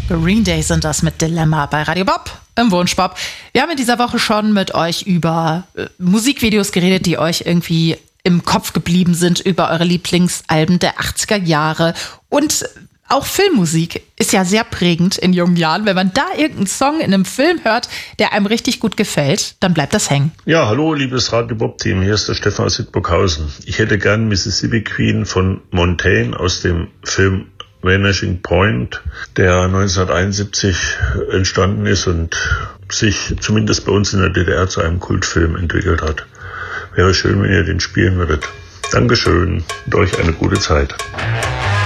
Green Day sind das mit Dilemma bei Radio Bob im Wunschbob. Wir haben in dieser Woche schon mit euch über Musikvideos geredet, die euch irgendwie im Kopf geblieben sind, über eure Lieblingsalben der 80er Jahre. Und auch Filmmusik ist ja sehr prägend in jungen Jahren. Wenn man da irgendeinen Song in einem Film hört, der einem richtig gut gefällt, dann bleibt das hängen. Ja, hallo, liebes Radio Bob-Team. Hier ist der Stefan aus Sittburghausen. Ich hätte gern Mississippi Queen von Montaigne aus dem Film Vanishing Point, der 1971 entstanden ist und sich zumindest bei uns in der DDR zu einem Kultfilm entwickelt hat. Wäre schön, wenn ihr den spielen würdet. Dankeschön und euch eine gute Zeit.